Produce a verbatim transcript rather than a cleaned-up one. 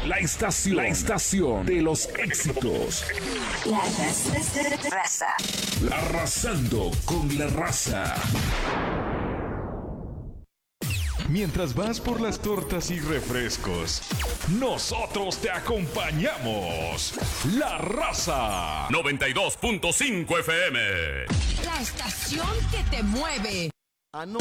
La estación, la estación de los éxitos. La raza. Arrasando con la raza. Mientras vas por las tortas y refrescos, nosotros te acompañamos. La Raza. noventa y dos punto cinco F M. La estación que te mueve.